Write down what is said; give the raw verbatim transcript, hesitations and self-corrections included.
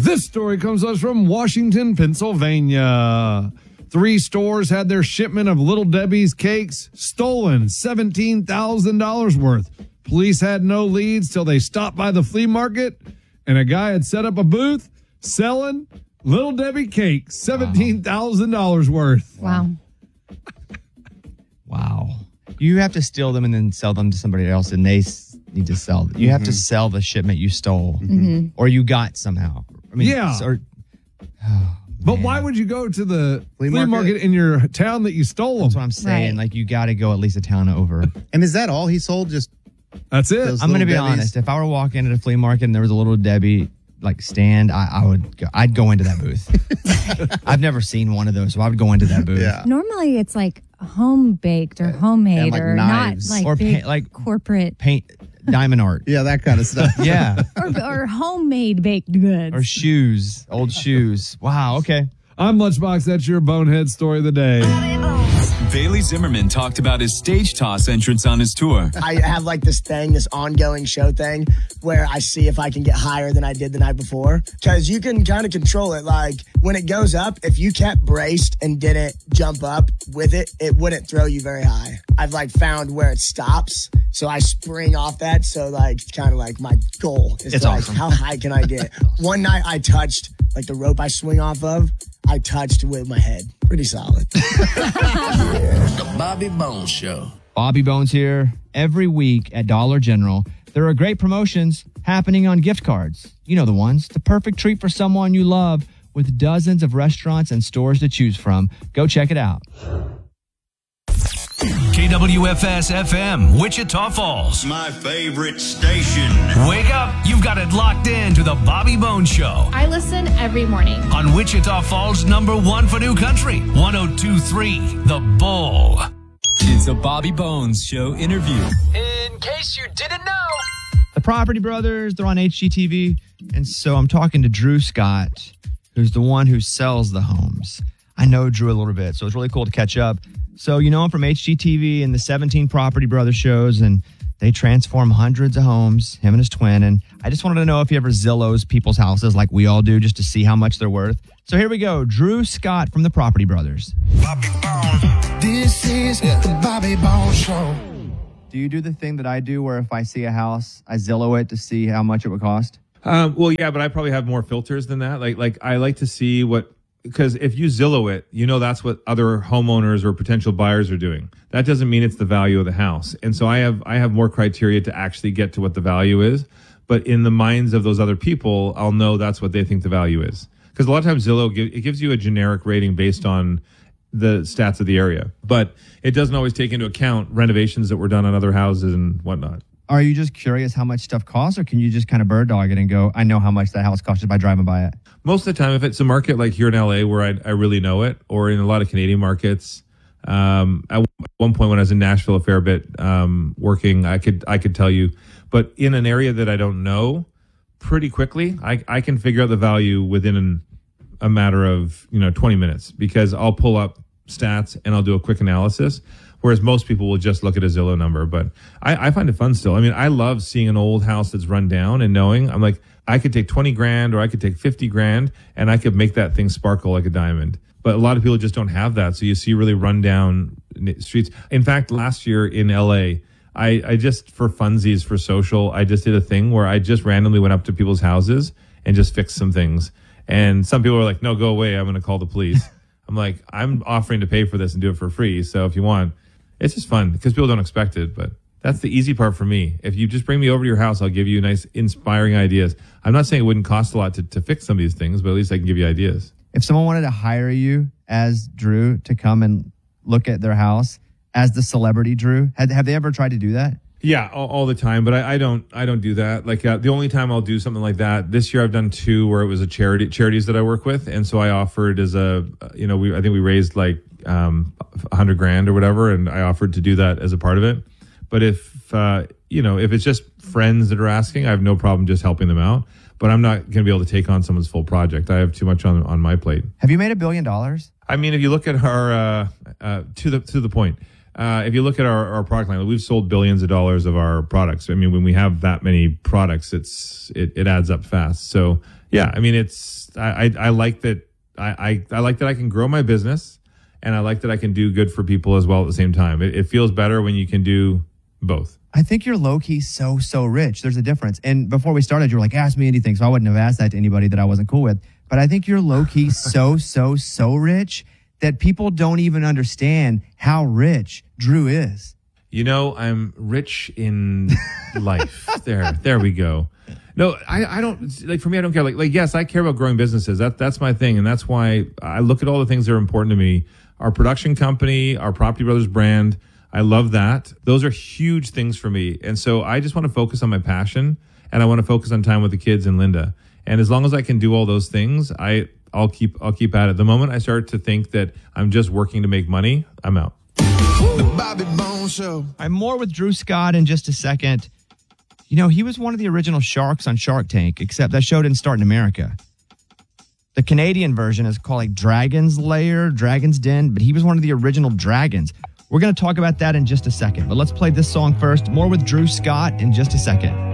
This story comes to us from Washington, Pennsylvania. Three stores had their shipment of Little Debbie's cakes stolen, seventeen thousand dollars worth. Police had no leads till they stopped by the flea market, and a guy had set up a booth selling Little Debbie cakes, seventeen thousand dollars worth. Wow. Wow. You have to steal them and then sell them to somebody else, and they s- need to sell them. You have to sell the shipment you stole Mm-hmm. or you got somehow. I mean, Yeah. s- Or, But why would you go to the flea, Flea market? market? in your town that you stole that's what them? I'm saying. Right. Like, you got to go at least a town over. And is that all he sold? Just That's it. Those- I'm going to be Little Debbie's. honest. If I were walking into a flea market and there was a Little Debbie like stand, I, I would go, I'd go into that booth. I've never seen one of those, so I would go into that booth. yeah. Normally it's like home baked or homemade and, like, or knives. not like Or big pa- like- corporate Paint, diamond art. Yeah, that kind of stuff. Yeah. or, or homemade baked goods. Or shoes, old shoes. Wow. Okay. I'm Lunchbox. That's your bonehead story of the day. Bailey Zimmerman talked about his stage toss entrance on his tour. I have like this thing, this ongoing show thing where I see if I can get higher than I did the night before. Because you can kind of control it. Like when it goes up, if you kept braced and didn't jump up with it, it wouldn't throw you very high. I've like found where it stops. So I spring off that. So like it's kind of like my goal is It's to, like, awesome. how high can I get? One night I touched like the rope I swing off of. I touched with my head. Pretty solid. The Bobby Bones Show. Bobby Bones here. Every week at Dollar General, there are great promotions happening on gift cards. You know the ones. The perfect treat for someone you love with dozens of restaurants and stores to choose from. Go check it out. K W F S F M, Wichita Falls. My favorite station. Wake up. You've got it locked in to the Bobby Bones Show I listen every morning. on Wichita Falls' number one for new country, one oh two point three, The Bull. It's a Bobby Bones Show interview. In case you didn't know. The Property Brothers, they're on H G T V. And so I'm talking to Drew Scott, who's the one who sells the homes. I know Drew a little bit, so it's really cool to catch up. So you know him from H G T V and the seventeen Property Brothers shows, and they transform hundreds of homes, him and his twin. And I just wanted to know if he ever Zillows people's houses like we all do just to see how much they're worth. So here we go. Drew Scott from the Property Brothers. Bobby Bones. This is the Bobby Bones Show. Do you do the thing that I do where if I see a house, I Zillow it to see how much it would cost? Um, well, yeah, but I probably have more filters than that. Like, like I like to see what, because if you Zillow it, you know that's what other homeowners or potential buyers are doing. That doesn't mean it's the value of the house. And so I have I have more criteria to actually get to what the value is. But in the minds of those other people, I'll know that's what they think the value is. Because a lot of times Zillow give, it gives you a generic rating based on the stats of the area, but it doesn't always take into account renovations that were done on other houses and whatnot. Are you just curious how much stuff costs, or can you just kind of bird dog it and go, I know how much that house costs just by driving by it? Most of the time, if it's a market like here in L A where I, I really know it, or in a lot of Canadian markets, um, at one point when I was in Nashville a fair bit um, working, I could I could tell you. But in an area that I don't know, pretty quickly, I, I can figure out the value within an, a matter of you know twenty minutes because I'll pull up stats and I'll do a quick analysis. Whereas most people will just look at a Zillow number. But I, I find it fun still. I mean, I love seeing an old house that's run down and knowing I'm like, I could take twenty grand or I could take fifty grand and I could make that thing sparkle like a diamond. But a lot of people just don't have that. So you see really run down streets. In fact, last year in L A, I, I just, for funsies, for social, I just did a thing where I just randomly went up to people's houses and just fixed some things. And some people were like, no, go away. I'm going to call the police. I'm like, I'm offering to pay for this and do it for free. So if you want, it's just fun because people don't expect it, but that's the easy part for me. If you just bring me over to your house, I'll give you nice, inspiring ideas. I'm not saying it wouldn't cost a lot to, to fix some of these things, but at least I can give you ideas. If someone wanted to hire you as Drew to come and look at their house as the celebrity Drew, have, have they ever tried to do that? Yeah, all, all the time, but I, I don't. I don't do that. Like uh, the only time I'll do something like that this year, I've done two where it was a charity charities that I work with, and so I offered as a, you know, we I think we raised like um, a hundred grand or whatever, and I offered to do that as a part of it. But if uh, you know, if it's just friends that are asking, I have no problem just helping them out. But I'm not going to be able to take on someone's full project. I have too much on on my plate. Have you made a billion dollars? I mean, if you look at our uh, uh, to the to the point. uh, if you look at our, our product line, we've sold billions of dollars of our products. I mean, when we have that many products, it's it, it adds up fast. So yeah, I mean, it's I I, I like that I, I I like that I can grow my business, and I like that I can do good for people as well at the same time. It, it feels better when you can do both. I think you're low-key so, so rich. There's a difference. And before we started, you were like, ask me anything. So I wouldn't have asked that to anybody that I wasn't cool with. But I think you're low-key so, so, so rich that people don't even understand how rich Drew is. You know, I'm rich in life. There, there we go. No, I, I don't, like, for me, I don't care. Like, like, yes, I care about growing businesses. That, that's my thing. And that's why I look at all the things that are important to me. Our production company, our Property Brothers brand, I love that. Those are huge things for me. And so I just want to focus on my passion, and I want to focus on time with the kids and Linda. And as long as I can do all those things, I, I'll keep, I'll keep at it. The moment I start to think that I'm just working to make money, I'm out. The Bobby Bones Show. I'm more with Drew Scott in just a second. You know, he was one of the original sharks on Shark Tank, except that show didn't start in America. The Canadian version is called like Dragon's Lair, Dragon's Den, but he was one of the original dragons. We're going to talk about that in just a second, but let's play this song first. More with Drew Scott in just a second.